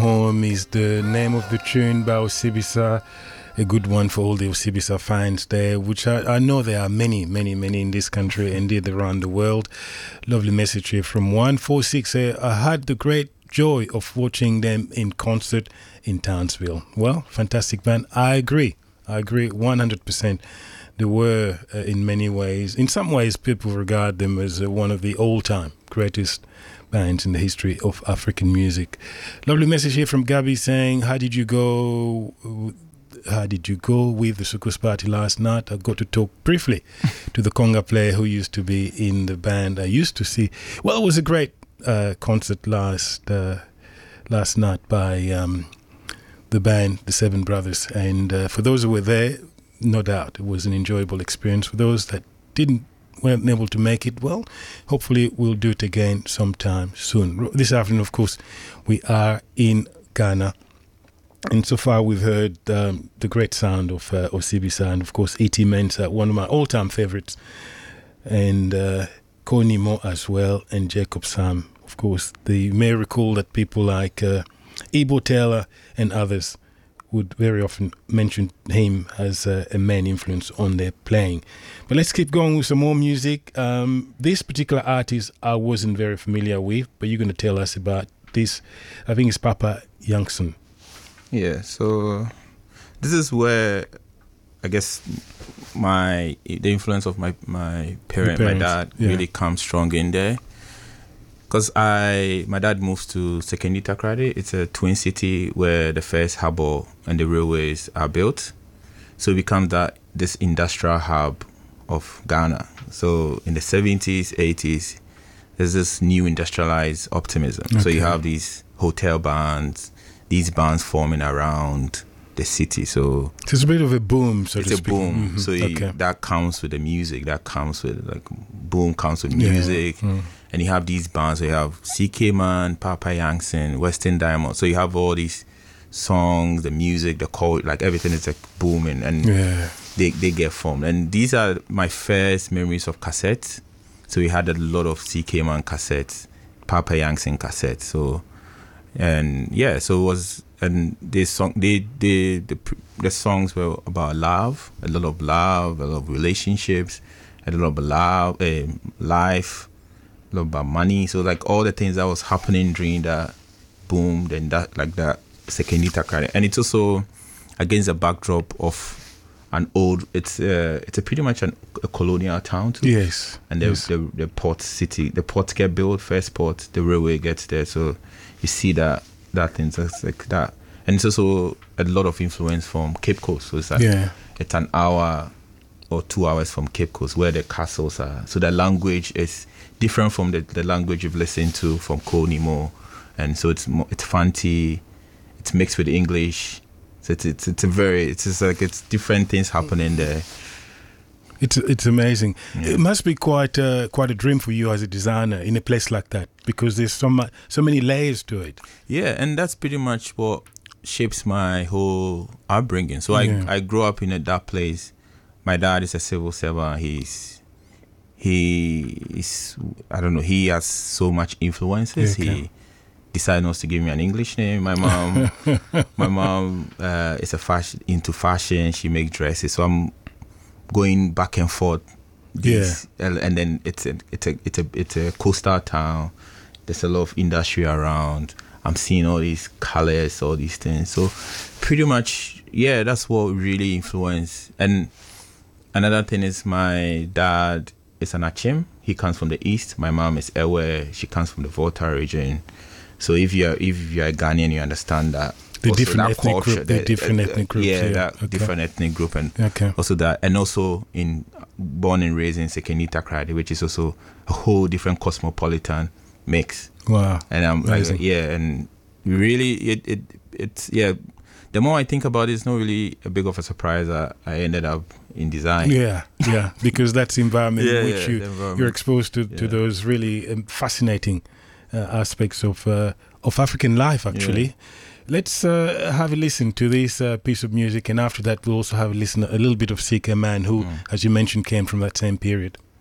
Home is the name of the tune by Osibisa. A good one for all the Osibisa fans there, which I know there are many in this country, indeed around the world. Lovely message here from 146. I had the great joy of watching them in concert in Townsville. Well, fantastic band. I agree 100%. They were, in many ways, in some ways, people regard them as one of the all-time greatest bands in the history of African music. Lovely message here from Gabby saying, how did you go with the Soukous party last night? I got to talk briefly to the conga player who used to be in the band I used to see. Well, it was a great concert last night by the band, the Seven Brothers. And for those who were there, no doubt it was an enjoyable experience. For those that weren't able to make it, well, hopefully we'll do it again sometime soon. This afternoon, of course, we are in Ghana. And so far we've heard the great sound of Osibisa and, of course, E.T. Mensah, one of my all-time favorites, and Kony Moore as well, and Jacob Sam. Of course, you may recall that people like Ibo Taylor and others would very often mention him as a main influence on their playing. But let's keep going with some more music. This particular artist I wasn't very familiar with, but you're going to tell us about this. I think it's Papa Youngson. Yeah, so this is where I guess the influence of my parents, my dad, really comes strong in there. Because my dad moved to Sekondi Takoradi. It's a twin city where the first harbour and the railways are built. So it becomes this industrial hub of Ghana. So in the 70s, 80s, there's this new industrialized optimism. Okay. So you have these hotel bands, these bands forming around the city. So it's a bit of a boom, so to speak. It's a boom. Mm-hmm. So that comes with the music. That comes with boom comes with music. Yeah. Mm. And you have these bands. So you have CK Man, Papa Youngson, Western Diamond. So you have all these songs, the music, the code, everything is booming, and they get formed. And these are my first memories of cassettes. So we had a lot of CK Man cassettes, Papa Youngson cassettes. So it was, and the songs were about love, a lot of relationships, a lot of love, life, a lot about money. So all the things that was happening during that boom, then that Sekondi Takoradi. And it's also against the backdrop of an old, it's pretty much a colonial town too. Yes. And the port city, the port get built, first port, the railway gets there. So you see that things like that. And it's also a lot of influence from Cape Coast. So it's an hour or 2 hours from Cape Coast where the castles are. So the language is different from the language you've listened to from Kony Moore. And so it's fancy, it's mixed with English. So it's different things happening there. It's amazing. Yeah. It must be quite a dream for you as a designer in a place like that, because there's so many layers to it. Yeah, and that's pretty much what shapes my whole upbringing. So I grew up in that place. My dad is a civil servant. He's I don't know. He has so much influences. Okay. He decided not to give me an English name. My mom is into fashion. She makes dresses. So I'm going back and forth. And then it's a coastal town. There's a lot of industry around. I'm seeing all these colors, all these things. So pretty much, that's what really influenced. And another thing is my dad is an Achim. He comes from the east. My mom is Ewe. She comes from the Volta region. So if you're a Ghanaian, you understand that. The different ethnic group. Different ethnic groups. Different ethnic group, and also that, and also born and raised in Sekondi Takoradi, which is also a whole different cosmopolitan mix. Wow. And I'm and really it's the more I think about it, it's not really a big of a surprise that I ended up in design. Because that's the environment in which you're exposed to those really fascinating aspects of African life, actually. Yeah. Let's have a listen to this piece of music, and after that we'll also have a listen a little bit of CK Man, who, as you mentioned, came from that same period.